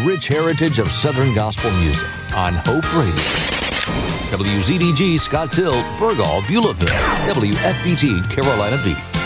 rich heritage of Southern gospel music on Hope Radio. WZDG Scotts Hill, Burgaw, Beulahville, WFBT Carolina Beach.